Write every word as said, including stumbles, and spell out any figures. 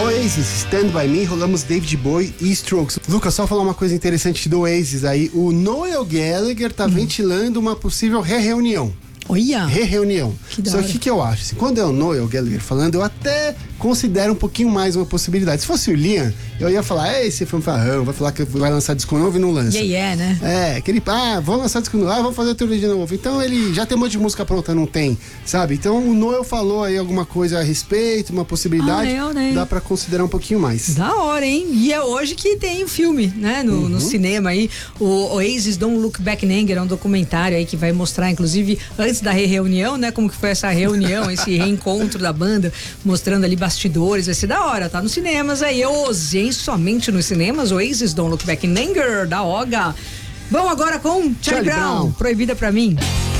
Oasis, Stand By Me, rolamos David Bowie e Strokes. Lucas, só falar uma coisa interessante do Oasis aí, o Noel Gallagher tá hum. ventilando uma possível re-reunião. Olha! Re-reunião. Só que o que, que eu acho? Assim, quando é o Noel Gallagher falando, eu até considero um pouquinho mais uma possibilidade. Se fosse o Liam, eu ia falar, é, esse fanfarrão, vai falar que vai lançar disco novo e não lança. Yeah, yeah, né? É, aquele, ah, vou lançar disco novo, ah, vou fazer turnê de novo. Então ele já tem um monte de música pronta, não tem, sabe? Então o Noel falou aí alguma coisa a respeito, uma possibilidade, ah, eu, né? Dá pra considerar um pouquinho mais. Da hora, hein? E é hoje que tem o filme, né? No, uhum. no cinema aí, o Oasis Don't Look Back in Anger, é um documentário aí que vai mostrar, inclusive, antes da reunião, né? Como que foi essa reunião, esse reencontro da banda, mostrando ali bastidores, vai ser da hora, tá nos cinemas aí, hoje, hein? Somente nos cinemas, Oasis Don't Look Back in Anger, da Oga. Vamos agora com Charlie, Charlie Brown, Brown, Proibida Pra Mim.